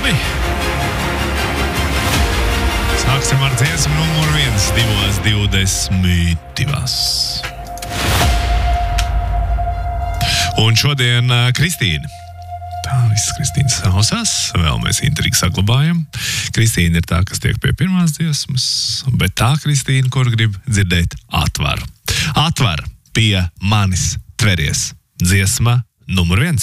Labi. Sāksim ar dziesmu numur 1, 2:22. Un šodien Kristīna. Tā, viss Kristīnas hausās. Vēl mēs intrigu saglabājam. Kristīna ir tā, kas tiek pie pirmās dziesmas, bet tā Kristīna, kur grib dzirdēt atvaru. Atvar pie manis tveries. Dziesma numur 1.